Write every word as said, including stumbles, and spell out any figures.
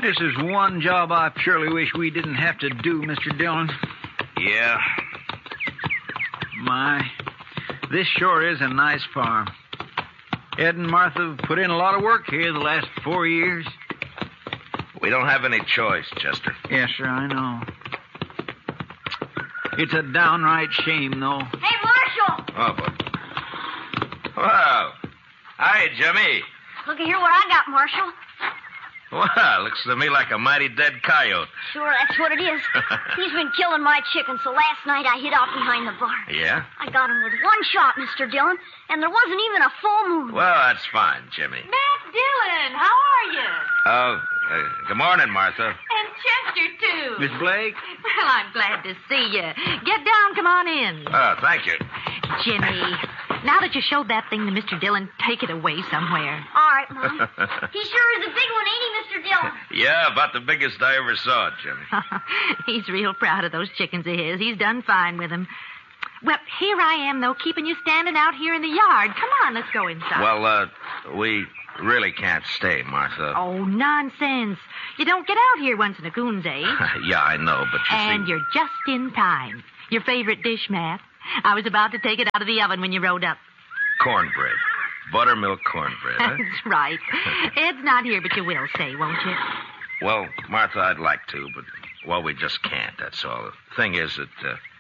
This is one job I purely wish we didn't have to do, Mister Dillon. Yeah. My, this sure is a nice farm. Ed and Martha have put in a lot of work here the last four years. We don't have any choice, Chester. Yes, sir, I know. It's a downright shame, though. Hey, Marshal! Oh, boy. Wow. Hi, Jimmy. Look at here what I got, Marshal. Wow, looks to me like a mighty dead coyote. Sure, that's what it is. He's been killing my chickens, so last night I hid out behind the barn. Yeah? I got him with one shot, Mister Dillon, and there wasn't even a full moon. Well, that's fine, Jimmy. Matt Dillon, how are you? Oh, uh, good morning, Martha. And Chester, too. Miss Blake? Well, I'm glad to see you. Get down, come on in. Oh, thank you. Jimmy, now that you showed that thing to Mister Dillon, take it away somewhere. All right, Mom. He sure is a big one, ain't he, Mister Dillon? Yeah, about the biggest I ever saw, Jimmy. He's real proud of those chickens of his. He's done fine with them. Well, here I am, though, keeping you standing out here in the yard. Come on, let's go inside. Well, uh, we really can't stay, Martha. Oh, nonsense. You don't get out here once in a coon's age. Yeah, I know, but you and see... you're just in time. Your favorite dish, Matt. I was about to take it out of the oven when you rode up. Cornbread. Buttermilk cornbread, huh? That's right. Ed's not here, but you will say, won't you? Well, Martha, I'd like to, but, well, we just can't, that's all. The thing is that uh,